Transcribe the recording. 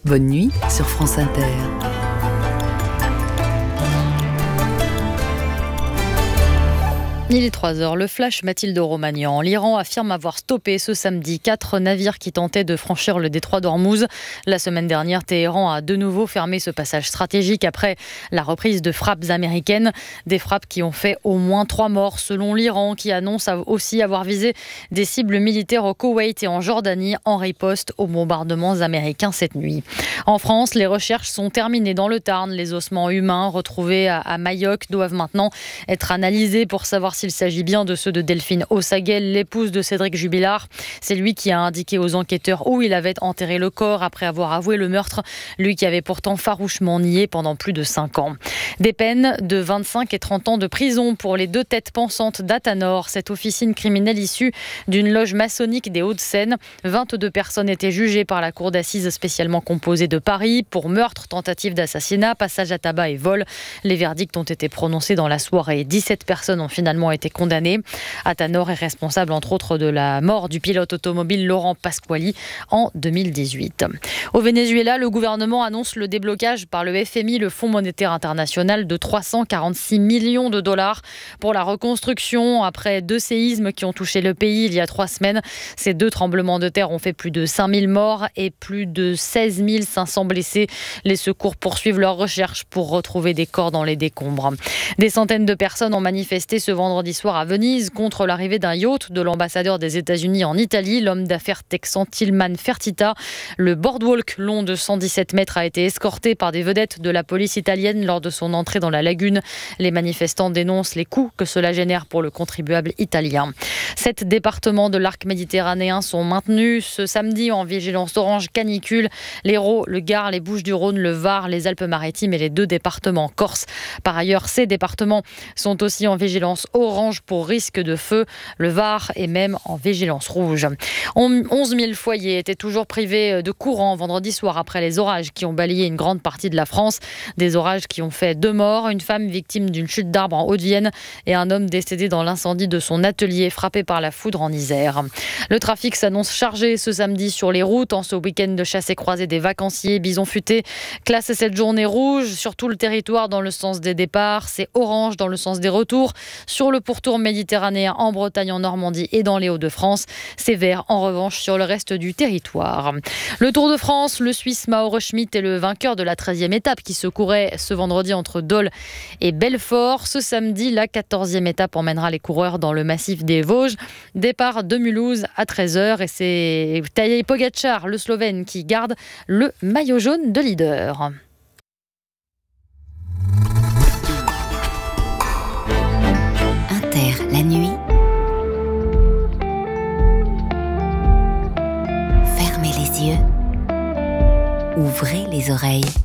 Bonne nuit sur France Inter. Il est 3h, le flash Mathilde Romagnan. L'Iran affirme avoir stoppé ce samedi 4 navires qui tentaient de franchir le détroit d'Ormuz. La semaine dernière, Téhéran a de nouveau fermé ce passage stratégique après la reprise de frappes américaines. Des frappes qui ont fait au moins 3 morts selon l'Iran, qui annonce aussi avoir visé des cibles militaires au Koweït et en Jordanie en riposte aux bombardements américains cette nuit. En France, les recherches sont terminées dans le Tarn. Les ossements humains retrouvés à Mayoc doivent maintenant être analysés pour savoir s'il s'agit bien de ceux de Delphine Ossaguel, l'épouse de Cédric Jubilard. C'est lui qui a indiqué aux enquêteurs où il avait enterré le corps après avoir avoué le meurtre, lui qui avait pourtant farouchement nié pendant plus de 5 ans. Des peines de 25 et 30 ans de prison pour les 2 têtes pensantes d'Athanor, cette officine criminelle issue d'une loge maçonnique des Hauts-de-Seine. 22 personnes étaient jugées par la cour d'assises spécialement composée de Paris pour meurtre, tentative d'assassinat, passage à tabac et vol. Les verdicts ont été prononcés dans la soirée. 17 personnes ont finalement été condamnées. Athanor est responsable entre autres de la mort du pilote automobile Laurent Pasquali en 2018. Au Venezuela, le gouvernement annonce le déblocage par le FMI, le Fonds monétaire international, de 346 millions de dollars pour la reconstruction après 2 séismes qui ont touché le pays il y a 3 semaines. Ces 2 tremblements de terre ont fait plus de 5000 morts et plus de 16 500 blessés. Les secours poursuivent leurs recherches pour retrouver des corps dans les décombres. Des centaines de personnes ont manifesté ce vendredi soir à Venise contre l'arrivée d'un yacht de l'ambassadeur des États-Unis en Italie, l'homme d'affaires texan Tillman Fertitta. Le boardwalk long de 117 mètres a été escorté par des vedettes de la police italienne lors de son entrée dans la lagune. Les manifestants dénoncent les coûts que cela génère pour le contribuable italien. 7 départements de l'arc méditerranéen sont maintenus ce samedi en vigilance orange canicule. L'Hérault, le Gard, les Bouches-du-Rhône, le Var, les Alpes-Maritimes et les 2 départements corse. Par ailleurs, ces départements sont aussi en vigilance orange pour risque de feu. Le Var est même en vigilance rouge. 11 000 foyers étaient toujours privés de courant vendredi soir après les orages qui ont balayé une grande partie de la France. Des orages qui ont fait 2 morts, une femme victime d'une chute d'arbre en Haute-Vienne et un homme décédé dans l'incendie de son atelier frappé par la foudre en Isère. Le trafic s'annonce chargé ce samedi sur les routes en ce week-end de chasse et croisée des vacanciers. Bison Futé classe cette journée rouge sur tout le territoire dans le sens des départs. C'est orange dans le sens des retours. Sur le pourtour méditerranéen, en Bretagne, en Normandie et dans les Hauts-de-France. C'est vert en revanche sur le reste du territoire. Le Tour de France, le Suisse Mauro Schmitt est le vainqueur de la 13e étape qui se courait ce vendredi entre Dole et Belfort. Ce samedi, la 14e étape emmènera les coureurs dans le massif des Vosges. Départ de Mulhouse à 13h et c'est Tadej Pogačar, le Slovène, qui garde le maillot jaune de leader. Inter, la nuit. Fermez les yeux. Ouvrez les oreilles.